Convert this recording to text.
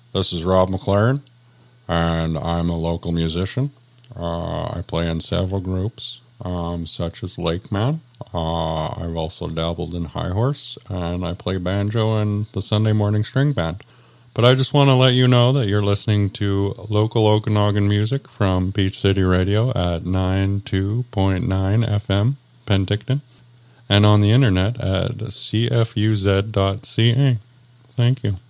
This is Rob McLaren, and I'm a local musician. I play in several groups, such as Lakeman. I've also dabbled in High Horse, and I play banjo in the Sunday Morning String Band. But I just want to let you know that you're listening to local Okanagan music from Peach City Radio at 92.9 FM, Penticton, and on the internet at cfuz.ca. Thank you.